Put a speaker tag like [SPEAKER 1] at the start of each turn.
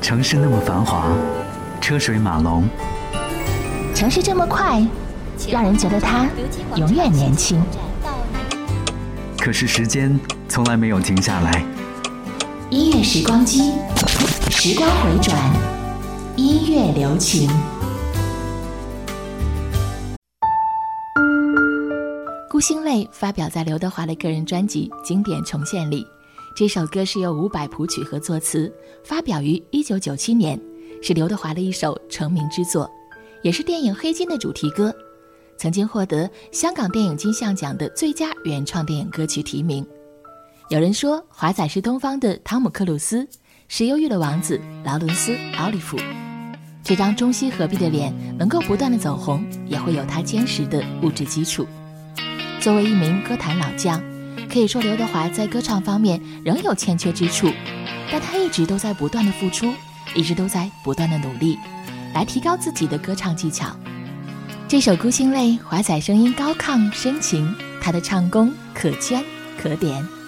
[SPEAKER 1] 城市那么繁华，车水马龙，
[SPEAKER 2] 城市这么快，让人觉得它永远年轻。
[SPEAKER 1] 可是时间从来没有停下来。
[SPEAKER 2] 音乐时光机，时光回转，音乐留情。孤星泪发表在刘德华的个人专辑《经典重现》里，这首歌是由伍佰谱曲和作词，发表于1997年，是刘德华的一首成名之作，也是电影《黑金》的主题歌，曾经获得香港电影金像奖的最佳原创电影歌曲提名。有人说华仔是东方的汤姆克鲁斯，是忧郁的王子劳伦斯奥利弗。这张中西合璧的脸能够不断的走红，也会有他坚实的物质基础。作为一名歌坛老将，可以说刘德华在歌唱方面仍有欠缺之处，但他一直都在不断的付出，一直都在不断的努力，来提高自己的歌唱技巧。这首《孤星泪》，华仔声音高亢深情，他的唱功可圈可点。